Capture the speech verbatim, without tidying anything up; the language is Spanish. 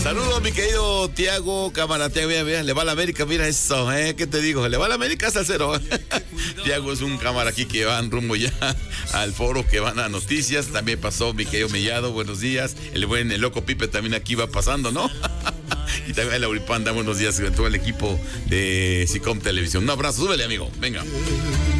Saludos, mi querido Tiago, cámara, Tiago, mira, mira, le va a la América, mira eso, ¿eh? ¿Qué te digo? Le va a la América hasta el cero. Tiago es un cámara aquí que van rumbo ya al foro, que van a noticias. También pasó mi querido Mellado, buenos días. El buen, el loco Pipe también aquí va pasando, ¿no? Y también el Auripanda, buenos días, todo el equipo de Sicom Televisión. Un abrazo, súbele, amigo, venga.